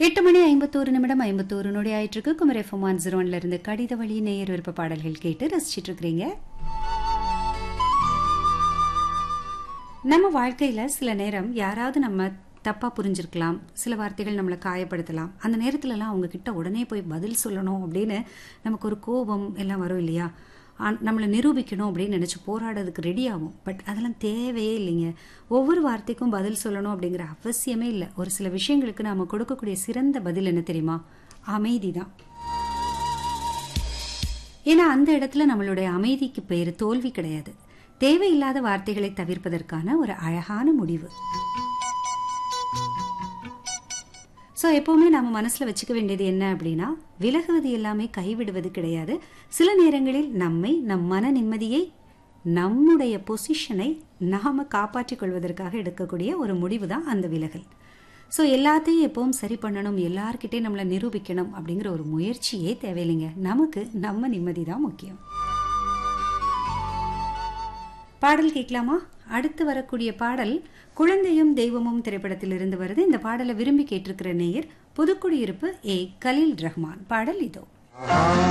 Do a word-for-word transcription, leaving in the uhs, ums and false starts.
எட்டு மணி ஐம்பத்தோரு நிமிடம் ஐம்பத்தோரு நொடி ஆயிட்டு இருக்கு. குமர் எஃப்எம் ஒன் ஜீரோ ஒன்ல இருந்து கடித வழி நேயர் விருப்ப பாடல்கள் கேட்டு ரசிச்சிட்டு இருக்கிறீங்க. நம்ம வாழ்க்கையில சில நேரம் யாராவது நம்ம தப்பா புரிஞ்சிருக்கலாம், சில வார்த்தைகள் நம்மளை காயப்படுத்தலாம். அந்த நேரத்துலலாம் அவங்க கிட்ட உடனே போய் பதில் சொல்லணும் அப்படின்னு நமக்கு ஒரு கோபம் எல்லாம் வரும் இல்லையா? நம்மளை நிரூபிக்கணும் அப்படின்னு நினச்சி போராடுறதுக்கு ரெடி ஆகும். பட் அதெல்லாம் தேவையே இல்லைங்க. ஒவ்வொரு வார்த்தைக்கும் பதில் சொல்லணும் அப்படிங்கிற அவசியமே இல்லை. ஒரு சில விஷயங்களுக்கு நாம் கொடுக்கக்கூடிய சிறந்த பதில் என்ன தெரியுமா? அமைதி தான். ஏன்னா அந்த இடத்துல நம்மளுடைய அமைதிக்கு பேர் தோல்வி கிடையாது, தேவையில்லாத வார்த்தைகளை தவிர்ப்பதற்கான ஒரு அழகான முடிவு. ஸோ எப்போவுமே நம்ம மனசில் வச்சுக்க வேண்டியது என்ன அப்படின்னா, விலகுவது எல்லாமே கைவிடுவது கிடையாது. சில நேரங்களில் நம்மை, நம் மன நிம்மதியை, நம்முடைய பொசிஷனை நாம் காப்பாற்றிக் கொள்வதற்காக எடுக்கக்கூடிய ஒரு முடிவு தான் அந்த விலகல். ஸோ எல்லாத்தையும் எப்பவும் சரி பண்ணணும், எல்லார்கிட்டே நம்மளை நிரூபிக்கணும் அப்படிங்கிற ஒரு முயற்சியே தேவையில்லைங்க. நமக்கு நம்ம நிம்மதி தான் முக்கியம். பாடல் கேட்கலாமா? அடுத்து வரக்கூடிய பாடல் குழந்தையும் தெய்வமும் திரைப்படத்தில் இருந்து வருது. இந்த பாடலை விரும்பி கேட்டிருக்கிற நேயர் புதுக்குடியிருப்பு ஏ கலீல் ரஹ்மான். பாடல் இதோ.